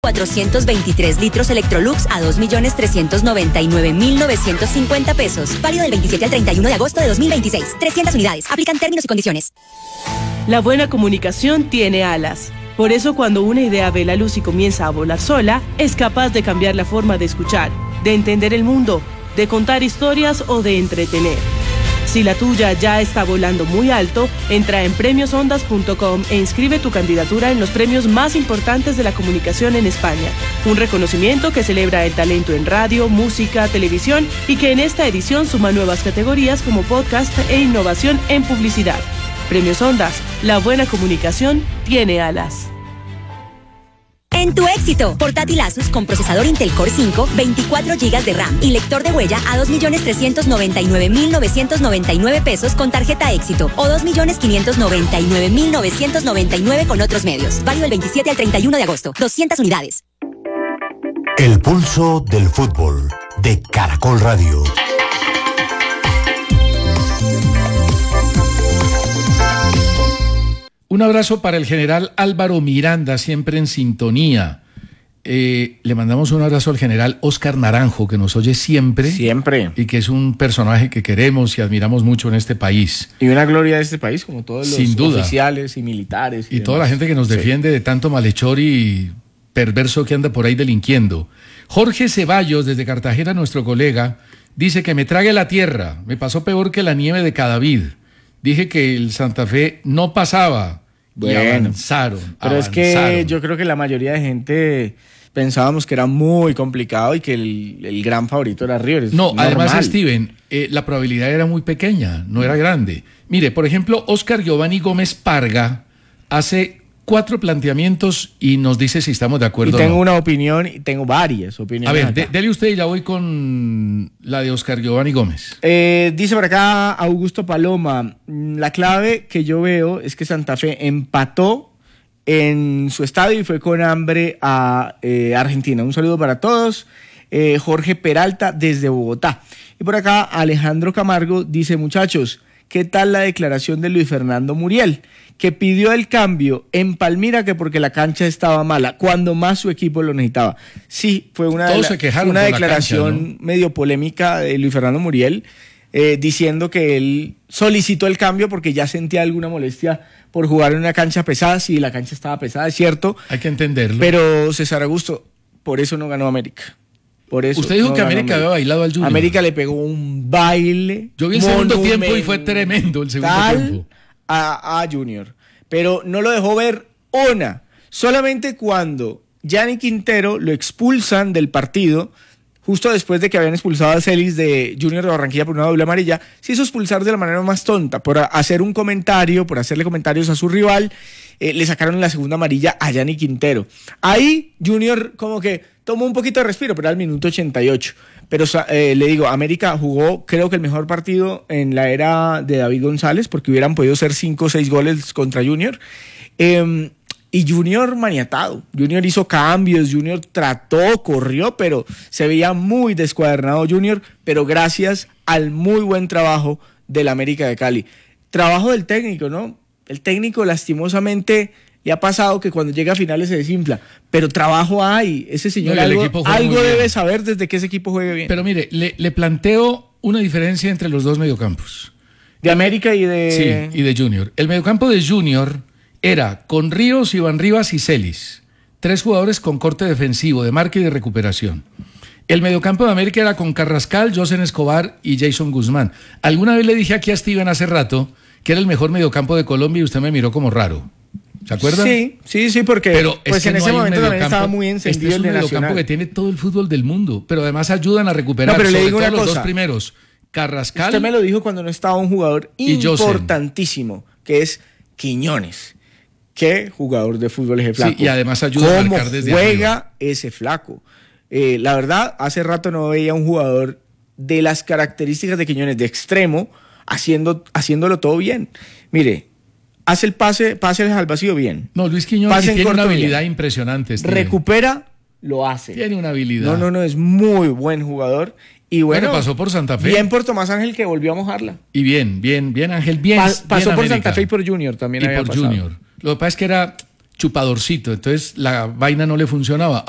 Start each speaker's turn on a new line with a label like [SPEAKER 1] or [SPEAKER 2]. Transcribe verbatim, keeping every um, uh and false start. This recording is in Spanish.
[SPEAKER 1] cuatrocientos veintitrés litros Electrolux a dos millones trescientos noventa y nueve mil novecientos cincuenta pesos. Válido del veintisiete al treinta y uno de agosto de dos mil veintiséis. trescientas unidades. Aplican términos y condiciones.
[SPEAKER 2] La buena comunicación tiene alas. Por eso, cuando una idea ve la luz y comienza a volar sola, es capaz de cambiar la forma de escuchar, de entender el mundo, de contar historias o de entretener. Si la tuya ya está volando muy alto, entra en premios ondas punto com e inscribe tu candidatura en los premios más importantes de la comunicación en España. Un reconocimiento que celebra el talento en radio, música, televisión y que en esta edición suma nuevas categorías como podcast e innovación en publicidad. Premios Ondas, la buena comunicación tiene alas.
[SPEAKER 1] En tu éxito, portátil Asus con procesador Intel Core cinco, veinticuatro gigas de RAM y lector de huella a dos millones trescientos noventa y nueve mil novecientos noventa y nueve pesos con tarjeta éxito o dos millones quinientos noventa y nueve mil novecientos noventa y nueve con otros medios. Válido del veintisiete al treinta y uno de agosto. doscientas unidades.
[SPEAKER 3] El pulso del fútbol de Caracol Radio.
[SPEAKER 4] Un abrazo para el general Álvaro Miranda, siempre en sintonía. Eh, le mandamos un abrazo al general Oscar Naranjo, que nos oye siempre.
[SPEAKER 5] Siempre.
[SPEAKER 4] Y que es un personaje que queremos y admiramos mucho en este país.
[SPEAKER 5] Y una gloria de este país, como todos los
[SPEAKER 4] Sin duda.
[SPEAKER 5] oficiales y militares.
[SPEAKER 4] Y, y toda la gente que nos defiende sí. de tanto malhechor y perverso que anda por ahí delinquiendo. Jorge Ceballos, desde Cartagena, nuestro colega, dice que me trague la tierra. Me pasó peor que la nieve de Cadavid. Dije que el Santa Fe no pasaba. Bueno, y avanzaron.
[SPEAKER 5] Pero avanzaron. Es que yo creo que la mayoría de gente pensábamos que era muy complicado y que el, el gran favorito era River. Es
[SPEAKER 4] no,
[SPEAKER 5] normal.
[SPEAKER 4] Además, Steven, eh, la probabilidad era muy pequeña, no era grande. Mire, por ejemplo, Oscar Giovanni Gómez Parga hace cuatro planteamientos y nos dice si estamos de acuerdo
[SPEAKER 5] o no. Y tengo
[SPEAKER 4] o no.
[SPEAKER 5] una opinión, y tengo varias opiniones.
[SPEAKER 4] A ver, de, dele usted y ya voy con la de Oscar Giovanni Gómez.
[SPEAKER 5] Eh, dice por acá Augusto Paloma, la clave que yo veo es que Santa Fe empató en su estadio y fue con hambre a eh, Argentina. Un saludo para todos. Eh, Jorge Peralta desde Bogotá. Y por acá Alejandro Camargo dice, muchachos, ¿qué tal la declaración de Luis Fernando Muriel? Que pidió el cambio en Palmira que porque la cancha estaba mala, cuando más su equipo lo necesitaba. Sí, fue una,
[SPEAKER 4] Todos
[SPEAKER 5] de la,
[SPEAKER 4] se quejaron
[SPEAKER 5] una
[SPEAKER 4] por
[SPEAKER 5] declaración
[SPEAKER 4] la cancha, ¿no?
[SPEAKER 5] medio polémica de Luis Fernando Muriel, eh, diciendo que él solicitó el cambio porque ya sentía alguna molestia por jugar en una cancha pesada. Sí, la cancha estaba pesada, es cierto.
[SPEAKER 4] Hay que entenderlo.
[SPEAKER 5] Pero César Augusto, por eso no ganó América. Por eso
[SPEAKER 4] Usted dijo
[SPEAKER 5] no
[SPEAKER 4] que América, América había bailado al Junior.
[SPEAKER 5] América le pegó un baile.
[SPEAKER 4] Yo vi el segundo tiempo y fue tremendo el segundo tiempo.
[SPEAKER 5] A, a Junior. Pero no lo dejó ver una. Solamente cuando Gianni Quintero lo expulsan del partido, justo después de que habían expulsado a Celis de Junior de Barranquilla por una doble amarilla, se hizo expulsar de la manera más tonta, por hacer un comentario, por hacerle comentarios a su rival. Eh, le sacaron la segunda amarilla a Gianni Quintero. Ahí Junior como que tomó un poquito de respiro, pero era al minuto ochenta y ocho. Pero eh, le digo, América jugó creo que el mejor partido en la era de David González, porque hubieran podido ser cinco o seis goles contra Junior. Eh, y Junior maniatado. Junior hizo cambios, Junior trató, corrió, pero se veía muy descuadernado Junior, pero gracias al muy buen trabajo del América de Cali. Trabajo del técnico, ¿no? El técnico lastimosamente le ha pasado que cuando llega a finales se desinfla, pero trabajo hay. Ese señor no, algo, algo debe saber desde que ese equipo juegue bien.
[SPEAKER 4] Pero mire, le, le planteo una diferencia entre los dos mediocampos.
[SPEAKER 5] De América y de...
[SPEAKER 4] Sí, y de Junior. El mediocampo de Junior era con Ríos, Iván Rivas y Celis. Tres jugadores con corte defensivo, de marca y de recuperación. El mediocampo de América era con Carrascal, Josen Escobar y Jason Guzmán. Alguna vez le dije aquí a Steven hace rato que era el mejor mediocampo de Colombia y usted me miró como raro. ¿Se acuerdan?
[SPEAKER 5] Sí, sí, sí, porque
[SPEAKER 4] pero
[SPEAKER 5] pues
[SPEAKER 4] es que
[SPEAKER 5] en
[SPEAKER 4] no
[SPEAKER 5] ese momento
[SPEAKER 4] un
[SPEAKER 5] también estaba muy encendido
[SPEAKER 4] este es un
[SPEAKER 5] el de
[SPEAKER 4] mediocampo
[SPEAKER 5] Nacional.
[SPEAKER 4] Que tiene todo el fútbol del mundo, pero además ayudan a recuperar,
[SPEAKER 5] no, pero
[SPEAKER 4] sobre
[SPEAKER 5] le digo
[SPEAKER 4] todo
[SPEAKER 5] una
[SPEAKER 4] los
[SPEAKER 5] cosa.
[SPEAKER 4] dos primeros, Carrascal.
[SPEAKER 5] Usted me lo dijo cuando no estaba un jugador
[SPEAKER 4] y
[SPEAKER 5] importantísimo, Josen. Que es Quiñones. ¿Qué jugador de fútbol es el flaco?
[SPEAKER 4] Sí, y además ayuda a marcar desde
[SPEAKER 5] juega
[SPEAKER 4] arriba.
[SPEAKER 5] Ese flaco? Eh, la verdad, hace rato no veía un jugador de las características de Quiñones, de extremo, haciendo, haciéndolo todo bien. Mire, hace el pase, pase al vacío bien.
[SPEAKER 4] No, Luis Quiñones tiene una habilidad bien. impresionante. Steven.
[SPEAKER 5] Recupera, lo hace.
[SPEAKER 4] Tiene una habilidad.
[SPEAKER 5] No, no, no, es muy buen jugador. Y bueno,
[SPEAKER 4] bueno, pasó por Santa Fe.
[SPEAKER 5] Bien por Tomás Ángel, que volvió a mojarla.
[SPEAKER 4] Y bien, bien, bien Ángel, bien.
[SPEAKER 5] Pa-
[SPEAKER 4] bien
[SPEAKER 5] pasó por
[SPEAKER 4] América.
[SPEAKER 5] Santa Fe y por Junior también
[SPEAKER 4] y
[SPEAKER 5] había
[SPEAKER 4] por
[SPEAKER 5] pasado.
[SPEAKER 4] Junior. Lo que pasa es que era chupadorcito, entonces la vaina no le funcionaba.